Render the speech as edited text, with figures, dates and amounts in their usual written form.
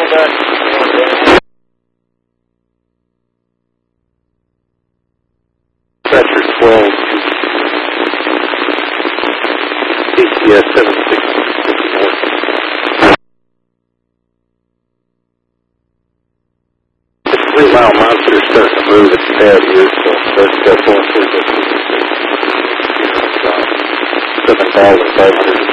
Pressure 12. PCS 7661. The 3 mile monster is starting to move its head here, so let's go forward to the 7,500.